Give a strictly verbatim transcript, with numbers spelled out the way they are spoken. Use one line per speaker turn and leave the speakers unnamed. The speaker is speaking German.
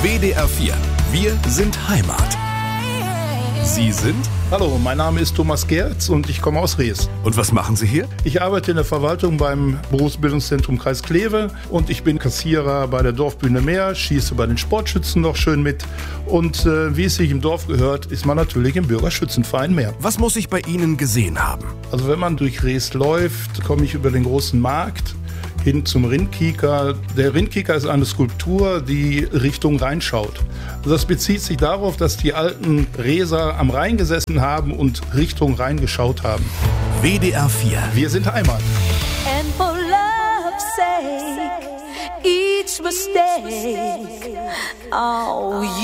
W D R vier. Wir sind Heimat. Sie sind?
Hallo, mein Name ist Thomas Gerz und ich komme aus Rees.
Und was machen Sie hier?
Ich arbeite in der Verwaltung beim Berufsbildungszentrum Kreis Kleve und ich bin Kassierer bei der Dorfbühne Meer, schieße bei den Sportschützen noch schön mit. Und äh, wie es sich im Dorf gehört, ist man natürlich im Bürgerschützenverein Meer.
Was muss ich bei Ihnen gesehen haben?
Also wenn man durch Rees läuft, komme ich über den großen Markt hin zum Rindkicker. Der Rindkicker ist eine Skulptur, die Richtung Rhein schaut. Das bezieht sich darauf, dass die alten Reeser am Rhein gesessen haben und Richtung Rhein geschaut haben.
W D R vier.
Wir sind Heimat.
And for love's sake, each mistake, oh,